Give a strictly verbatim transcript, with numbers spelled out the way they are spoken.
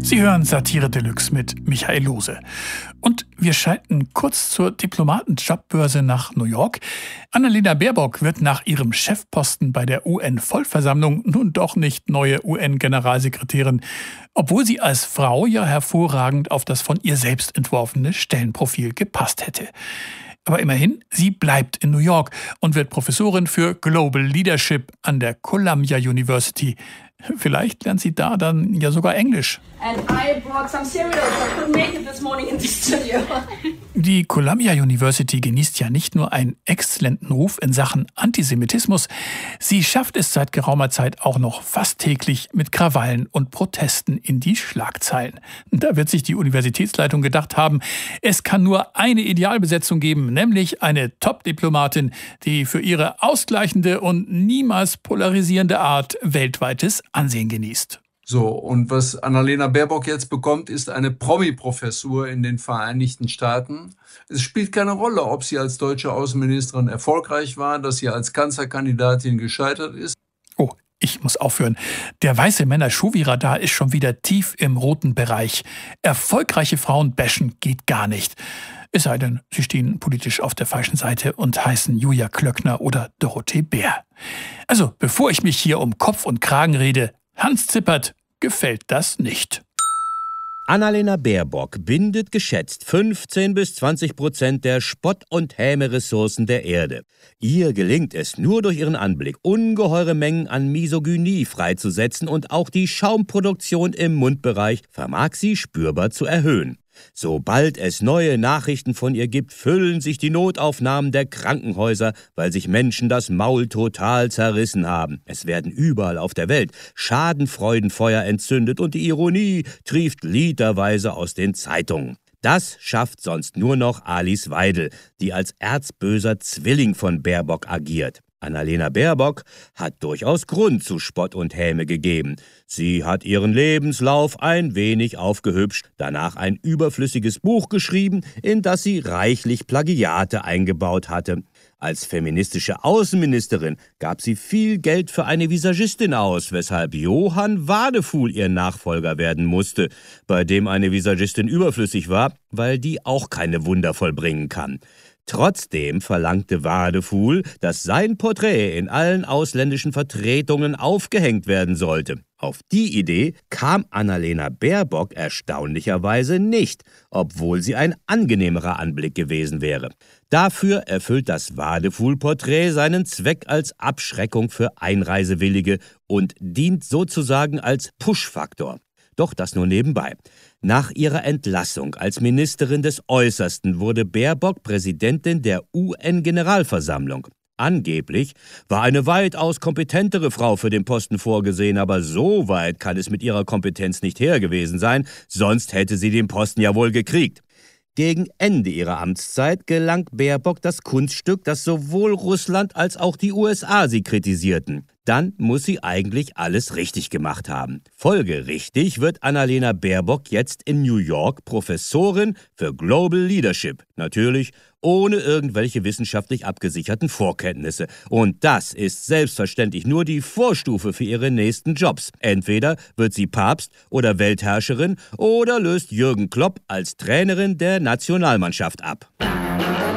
Sie hören Satire Deluxe mit Michael Lose. Und wir schalten kurz zur Diplomatenjobbörse nach New York. Annalena Baerbock wird nach ihrem Chefposten bei der U N-Vollversammlung nun doch nicht neue U N-Generalsekretärin, obwohl sie als Frau ja hervorragend auf das von ihr selbst entworfene Stellenprofil gepasst hätte. Aber immerhin, sie bleibt in New York und wird Professorin für Global Leadership an der Columbia University. Vielleicht lernt sie da dann ja sogar Englisch. Die Columbia University genießt ja nicht nur einen exzellenten Ruf in Sachen Antisemitismus, sie schafft es seit geraumer Zeit auch noch fast täglich mit Krawallen und Protesten in die Schlagzeilen. Da wird sich die Universitätsleitung gedacht haben, es kann nur eine Idealbesetzung geben, nämlich eine Top-Diplomatin, die für ihre ausgleichende und niemals polarisierende Art weltweites Ansehen genießt. So, und was Annalena Baerbock jetzt bekommt, ist eine Promi-Professur in den Vereinigten Staaten. Es spielt keine Rolle, ob sie als deutsche Außenministerin erfolgreich war, dass sie als Kanzlerkandidatin gescheitert ist. Oh, ich muss aufhören. Der weiße Männer-Schuhwi-Radar ist schon wieder tief im roten Bereich. Erfolgreiche Frauen bashen geht gar nicht. Es sei denn, sie stehen politisch auf der falschen Seite und heißen Julia Klöckner oder Dorothee Bär. Also, bevor ich mich hier um Kopf und Kragen rede, Hans Zippert gefällt das nicht. Annalena Baerbock bindet geschätzt fünfzehn bis zwanzig Prozent der Spott- und Häme-Ressourcen der Erde. Ihr gelingt es nur durch ihren Anblick, ungeheure Mengen an Misogynie freizusetzen und auch die Schaumproduktion im Mundbereich vermag sie spürbar zu erhöhen. Sobald es neue Nachrichten von ihr gibt, füllen sich die Notaufnahmen der Krankenhäuser, weil sich Menschen das Maul total zerrissen haben. Es werden überall auf der Welt Schadenfreudenfeuer entzündet und die Ironie trieft literweise aus den Zeitungen. Das schafft sonst nur noch Alice Weidel, die als erzböser Zwilling von Baerbock agiert. Annalena Baerbock hat durchaus Grund zu Spott und Häme gegeben. Sie hat ihren Lebenslauf ein wenig aufgehübscht, danach ein überflüssiges Buch geschrieben, in das sie reichlich Plagiate eingebaut hatte. Als feministische Außenministerin gab sie viel Geld für eine Visagistin aus, weshalb Johann Wadefuhl ihr Nachfolger werden musste, bei dem eine Visagistin überflüssig war, weil die auch keine Wunder vollbringen kann. Trotzdem verlangte Wadefuhl, dass sein Porträt in allen ausländischen Vertretungen aufgehängt werden sollte. Auf die Idee kam Annalena Baerbock erstaunlicherweise nicht, obwohl sie ein angenehmerer Anblick gewesen wäre. Dafür erfüllt das Wadefuhl-Porträt seinen Zweck als Abschreckung für Einreisewillige und dient sozusagen als Push-Faktor. Doch das nur nebenbei. Nach ihrer Entlassung als Ministerin des Äußersten wurde Baerbock Präsidentin der U N-Generalversammlung. Angeblich war eine weitaus kompetentere Frau für den Posten vorgesehen, aber so weit kann es mit ihrer Kompetenz nicht her gewesen sein, sonst hätte sie den Posten ja wohl gekriegt. Gegen Ende ihrer Amtszeit gelang Baerbock das Kunststück, dass sowohl Russland als auch die U S A sie kritisierten. Dann muss sie eigentlich alles richtig gemacht haben. Folgerichtig wird Annalena Baerbock jetzt in New York Professorin für Global Leadership. Natürlich ohne irgendwelche wissenschaftlich abgesicherten Vorkenntnisse. Und das ist selbstverständlich nur die Vorstufe für ihre nächsten Jobs. Entweder wird sie Papst oder Weltherrscherin oder löst Jürgen Klopp als Trainerin der Nationalmannschaft ab.